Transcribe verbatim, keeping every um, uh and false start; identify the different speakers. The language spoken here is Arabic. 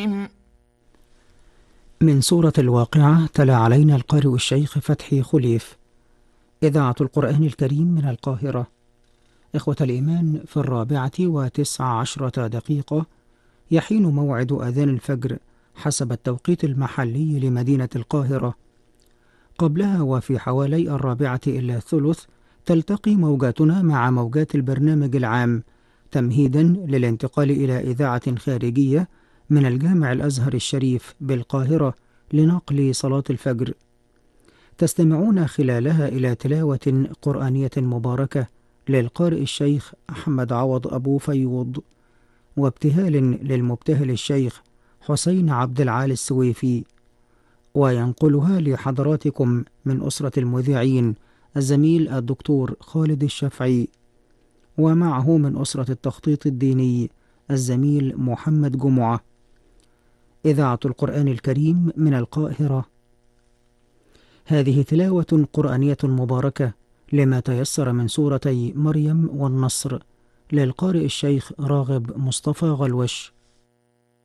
Speaker 1: من سورة الواقعة تلا علينا القارئ الشيخ فتحي خليف. إذاعة القرآن الكريم من القاهرة. إخوة الإيمان، في الرابعة وتسع عشرة دقيقة يحين موعد أذان الفجر حسب التوقيت المحلي لمدينة القاهرة. قبلها وفي حوالي الرابعة إلا الثلث تلتقي موجاتنا مع موجات البرنامج العام تمهيدا للانتقال إلى إذاعة خارجية من الجامع الأزهر الشريف بالقاهرة لنقل صلاة الفجر. تستمعون خلالها إلى تلاوة قرآنية مباركة للقارئ الشيخ أحمد عوض أبو فيوض، وابتهال للمبتهل الشيخ حسين عبد العال السويفي، وينقلها لحضراتكم من أسرة المذيعين الزميل الدكتور خالد الشافعي، ومعه من أسرة التخطيط الديني الزميل محمد جمعة. إذاعة القرآن الكريم من القاهرة. هذه تلاوة قرآنية مباركة لما تيسر من سورتي مريم والنصر للقارئ الشيخ راغب مصطفى غلوش.